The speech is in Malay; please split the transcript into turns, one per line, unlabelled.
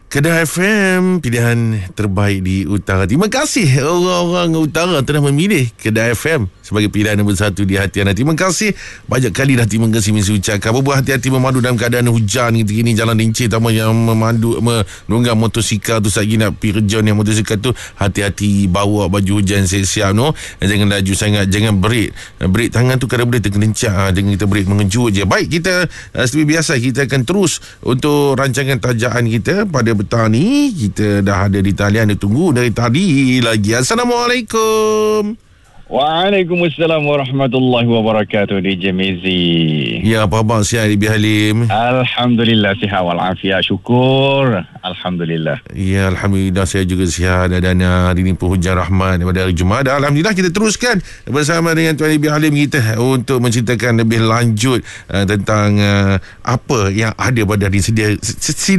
Kedah FM, pilihan terbaik di utara. Terima kasih orang-orang utara telah memilih Kedah FM sebagai pilihan nombor 1 di hati anda. Terima kasih. Banyak kali dah terima kasih mesti ucapkan. Berbuat hati-hati memandu dalam keadaan hujan gini jalan lincin, terutama yang menunggang motosikal tu lagi nak pergi kerja ni, motosikal tu hati-hati, bawa baju hujan siap-siap no. Jangan laju sangat, jangan break tangan tu kalau boleh tergelencak, jangan kita break mengejut je. Baik, kita seperti biasa kita akan terus untuk rancangan tajaan kita pada petang ni. Kita dah ada di talian, dia tunggu dari tadi lagi. Assalamualaikum.
Waalaikumsalam warahmatullahi wabarakatuh. DJ Mezi.
Ya, apa khabar sihat Ibi Halim?
Alhamdulillah sihat walafiat, syukur. Alhamdulillah.
Ya, Alhamdulillah saya juga sihat. Dan hari ini pun hujan rahmat pada hari Jumaat. Alhamdulillah kita teruskan bersama dengan Tuan Ibi Halim kita untuk menceritakan lebih lanjut tentang apa yang ada pada hari sedia